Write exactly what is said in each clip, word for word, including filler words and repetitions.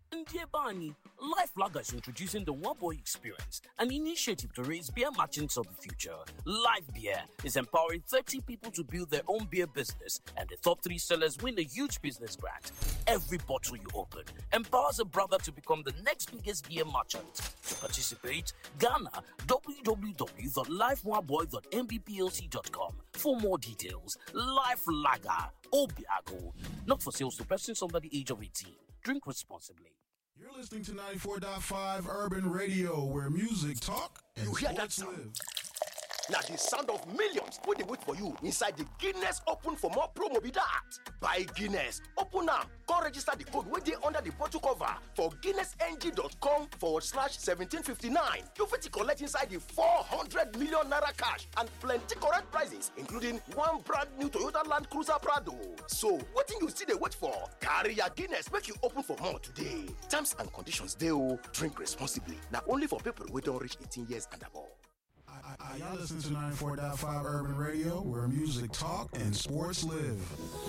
In Diabani, Life Lager is introducing the One Boy Experience, an initiative to raise beer merchants of the future. Live Beer is empowering thirty people to build their own beer business, and the top three sellers win a huge business grant. Every bottle you open empowers a brother to become the next biggest beer merchant. To participate, Ghana, w w w dot life one boy dot m b p l c dot com. For more details, Life Lager, Obiago, not for sales to persons under the age of eighteen. Drink responsibly. You're listening to ninety-four point five Urban Radio, where music talk and you hear that sports sound? live. Now the sound of millions wey dey wait for you inside the Guinness Open for More promo be that. Buy Guinness, open now, come register the code wey dey under the bottle cover for guinnessng.com forward slash seventeen fifty-nine. You fit collect inside the four hundred million naira cash and plenty correct prizes, including one brand new Toyota Land Cruiser Prado. So, wetin you still dey wait for? Carry your Guinness make you open for more today. Terms and conditions dey o. Drink responsibly. Na only for people wey don reach eighteen years and above. I, I, y'all listen to ninety-four point five Urban Radio, where music talk and sports live.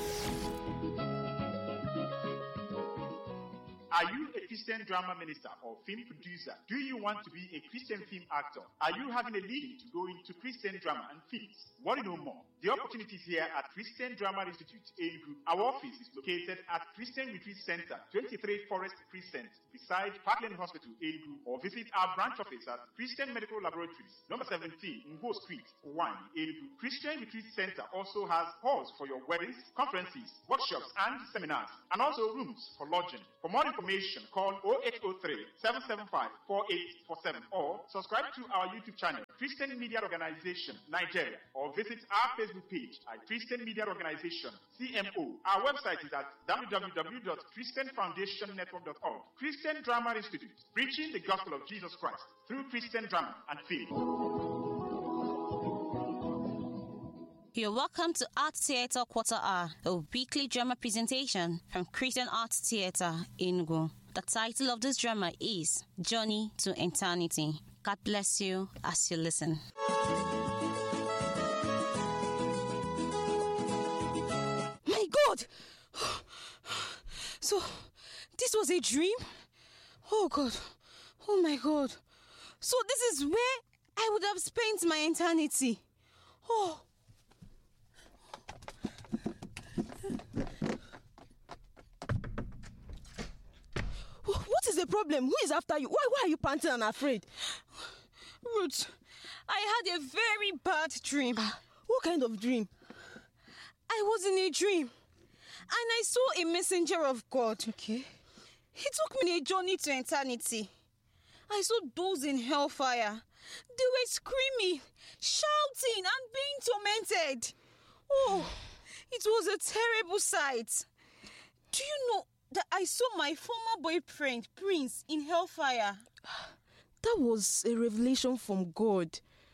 Are you a Christian drama minister or film producer? Do you want to be a Christian film actor? Are you having a leading to go into Christian drama and films? Want to know more? The opportunity is here at Christian Drama Institute, Enugu. Our office is located at Christian Retreat Center, twenty-three Forest Crescent, beside Parkland Hospital, Enugu, or visit our branch office at Christian Medical Laboratories, number seventeen, Ngo Street, one, Enugu. Christian Retreat Center also has halls for your weddings, conferences, workshops, and seminars, and also rooms for lodging. For more information, call oh eight oh three, seven seven five, four eight four seven or subscribe to our YouTube channel, Christian Media Organization, Nigeria, or visit our Facebook page at Christian Media Organization, C M O. Our website is at w w w dot christian foundation network dot org. Christian Drama Institute, preaching the gospel of Jesus Christ through Christian drama and film. You're welcome to Art Theatre Quarter Hour, a weekly drama presentation from Christian Art Theatre Enugu. The title of this drama is Journey to Eternity. God bless you as you listen. My God! So, this was a dream? Oh God. Oh my God. So this is where I would have spent my eternity. Oh. What is the problem? Who is after you? Why, why are you panting and afraid? Ruth, I had a very bad dream. Uh, what kind of dream? I was in a dream and I saw a messenger of God. Okay. He took me on a journey to eternity. I saw those in hellfire. They were screaming, shouting, and being tormented. Oh, it was a terrible sight. Do you know that I saw my former boyfriend, Prince, in hellfire? That was a revelation from God.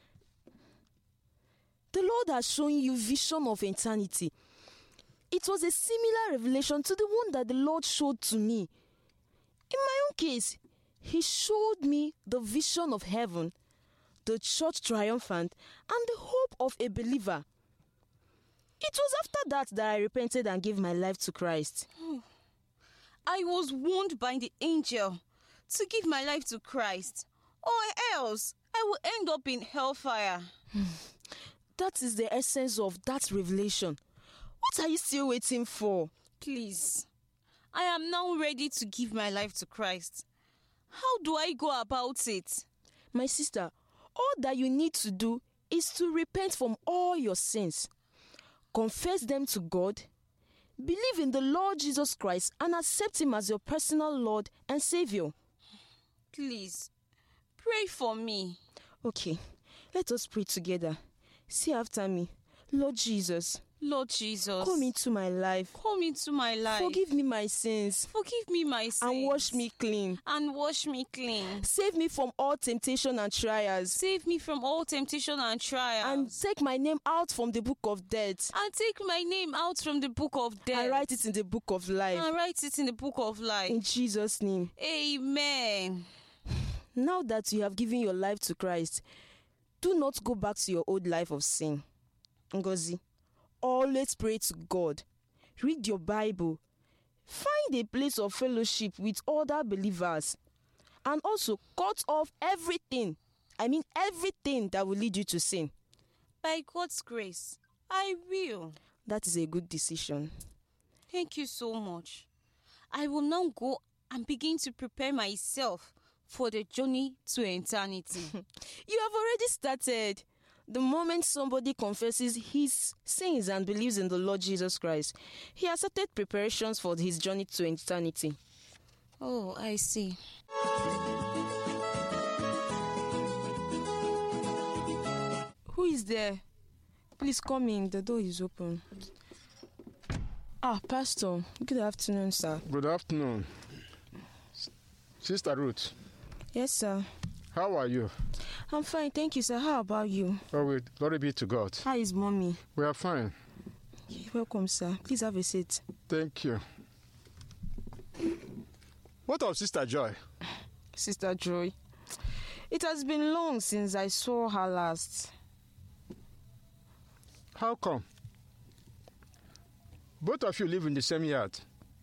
The Lord has shown you vision of eternity. It was a similar revelation to the one that the Lord showed to me. In my own case, He showed me the vision of heaven, the church triumphant, and the hope of a believer. It was after that that I repented and gave my life to Christ. Oh. I was warned by the angel to give my life to Christ, or else I will end up in hellfire. That is the essence of that revelation. What are you still waiting for? Please, I am now ready to give my life to Christ. How do I go about it? My sister, all that you need to do is to repent from all your sins. Confess them to God. Believe in the Lord Jesus Christ and accept Him as your personal Lord and Savior. Please, pray for me. Okay, let us pray together. Say after me. Lord Jesus. Lord Jesus. Come into my life. Come into my life. Forgive me my sins. Forgive me my sins. And wash me clean. And wash me clean. Save me from all temptation and trials. Save me from all temptation and trials. And take my name out from the book of death. And take my name out from the book of death. And write it in the book of life. And write it in the book of life. In Jesus' name. Amen. Now that you have given your life to Christ, do not go back to your old life of sin. Ngozi, always pray to God. Read your Bible. find a place of fellowship with other believers, and also cut off everything, I mean everything that will lead you to sin. By God's grace, I will. That is a good decision. Thank you so much. I will now go and begin to prepare myself for the journey to eternity. You have already started. The moment somebody confesses his sins and believes in the Lord Jesus Christ, he has started preparations for his journey to eternity. Oh, I see. Who is there? Please come in. The door is open. Ah, Pastor. Good afternoon, sir. Good afternoon. Sister Ruth. Yes, sir. How are you? I'm fine, thank you, sir. How about you? Oh, wait. Glory be to God. How is mommy? We are fine. Welcome, sir. Please have a seat. Thank you. What of Sister Joy? Sister Joy? It has been long since I saw her last. How come? Both of you live in the same yard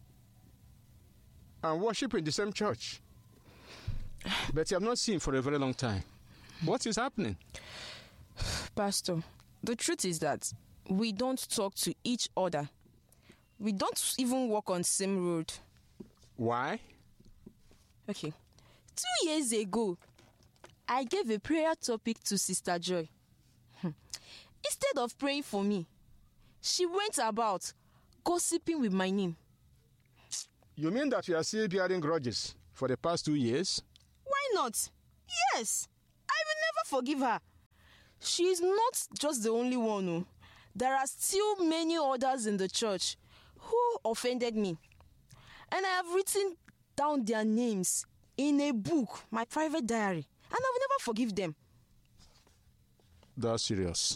and worship in the same church, but you have not seen for a very long time. What is happening? Pastor, the truth is that we don't talk to each other. We don't even walk on the same road. Why? Okay. Two years ago, I gave a prayer topic to Sister Joy. Instead of praying for me, she went about gossiping with my name. You mean that you are still bearing grudges for the past two years? Why not? Yes, I will never forgive her. She is not just the only one. No. There are still many others in the church who offended me. And I have written down their names in a book, my private diary, and I will never forgive them. That's serious.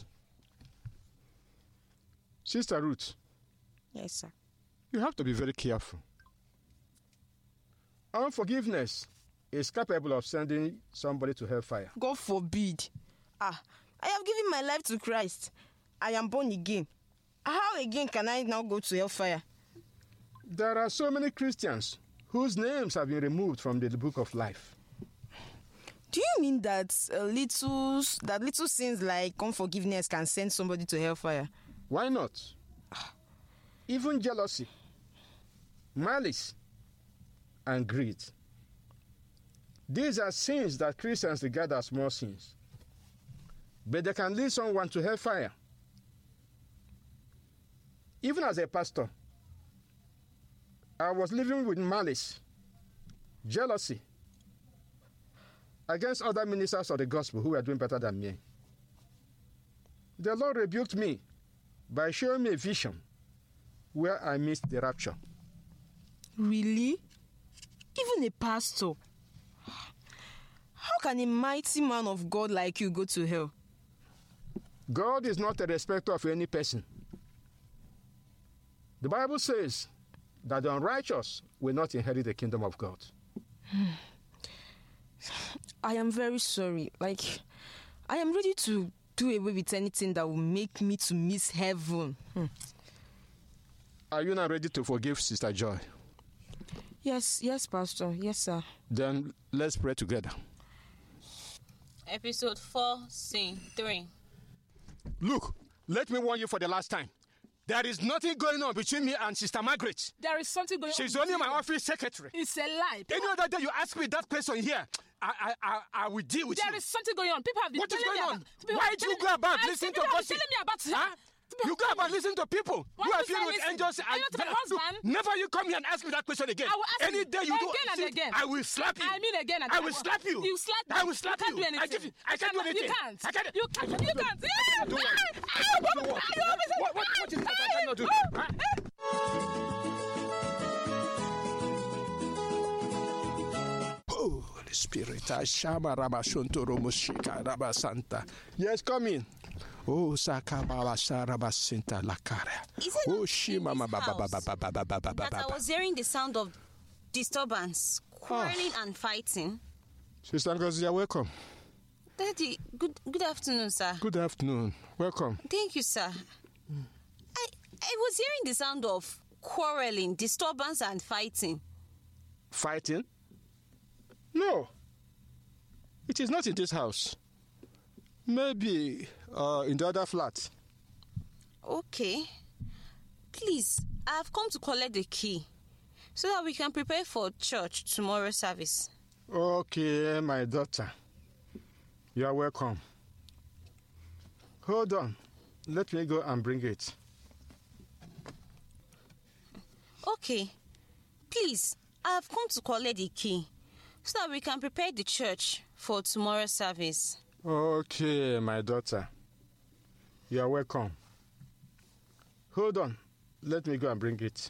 Sister Ruth. Yes, sir. You have to be very careful. Unforgiveness is capable of sending somebody to hellfire. God forbid. Ah, I have given my life to Christ. I am born again. How again can I now go to hellfire? There are so many Christians whose names have been removed from the book of life. Do you mean that uh, little that little sins like unforgiveness can send somebody to hellfire? Why not? Even jealousy, malice, and greed. These are sins that Christians regard as small sins, but they can lead someone to hellfire. Even as a pastor, I was living with malice, jealousy, against other ministers of the gospel who were doing better than me. The Lord rebuked me by showing me a vision where I missed the rapture. Really? Even a pastor? How can a mighty man of God like you go to hell? God is not a respecter of any person. The Bible says that the unrighteous will not inherit the kingdom of God. I am very sorry. Like, I am ready to do away with anything that will make me to miss heaven. Hmm. Are you not ready to forgive Sister Joy? Yes, yes, Pastor. Yes, sir. Then let's pray together. Episode four, scene three. Look, let me warn you for the last time. There is nothing going on between me and Sister Margaret. There is something going She's on. She's only my office secretary. It's a lie. Any other day you ask me that question here, I I I, I will deal with there you. There is something going on. People have been what telling is going me on? About, Why do you go about listening to gossip? telling me about huh? You go about listening to people Why who are filled with listen? angels. Are you not my husband? Never you come here and ask me that question again. I will ask Any you day you again do and see, again. I will slap you. I mean again and I again. will slap you. You slap me. I will slap you. you. Can't do I, give, anything. I can't do anything. You can't. I can't. You can't. You can't. Yeah. Do what? Do what? What, what, what is that I cannot do? Huh? Holy Spirit, Ashama Rabashunto Romoshika Rabasanta. Yes, come in. Oh, Sakababa Sarabasinta Lakara. Oh, Shima Baba Baba Baba Baba Baba. That I was hearing the sound of disturbance, quarreling and fighting. Sister Ngozi, you're welcome. Daddy, good good afternoon, sir. Good afternoon. Welcome. Thank you, sir. I I was hearing the sound of quarreling, disturbance, and fighting. Fighting? No. It is not in this house. Maybe uh, in the other flat. Okay. Please, I have come to collect the key so that we can prepare for church tomorrow's service. Okay, my daughter. You are welcome. Hold on. Let me go and bring it. Okay. Please, I have come to collect the key so that we can prepare the church for tomorrow's service. Okay, my daughter. You are welcome. Hold on. Let me go and bring it.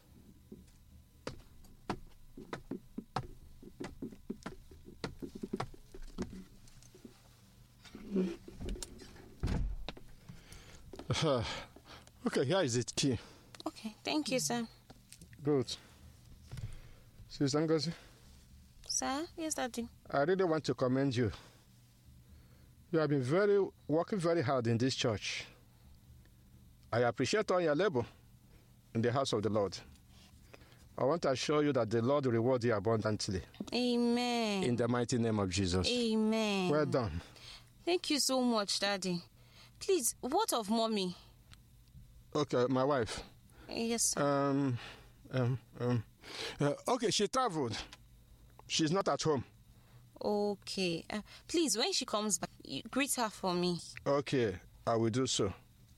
Uh, okay, here is it, key. Okay, thank you, sir. Good. Sister Ngozi, Sir? Yes, Daddy. I really want to commend you. You have been very working very hard in this church. I appreciate all your labor in the house of the Lord. I want to assure you that the Lord will reward you abundantly. Amen. In the mighty name of Jesus. Amen. Well done. Thank you so much, Daddy. Please, what of Mommy? Okay, my wife. Yes, sir. Um, um, um. Uh, okay, she traveled. She's not at home. Okay. Uh, please, when she comes back, you greet her for me. Okay, I will do so.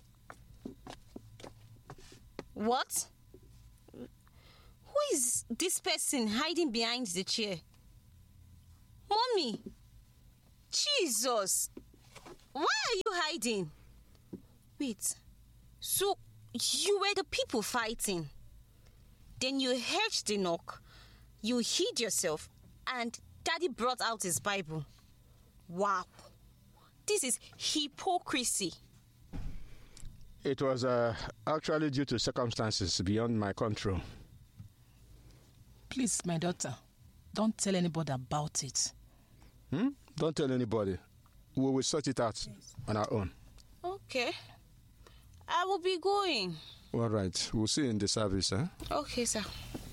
What? Who is this person hiding behind the chair? Mommy! Jesus! Why are you hiding? Wait. So, you were the people fighting. Then you heard the knock. You hid yourself. And Daddy brought out his Bible. Wow. This is hypocrisy. It was uh, actually due to circumstances beyond my control. Please, my daughter, don't tell anybody about it. Hmm? Don't tell anybody. We will sort it out yes. on our own. Okay. I will be going. All right. We'll see you in the service, huh? Okay, sir.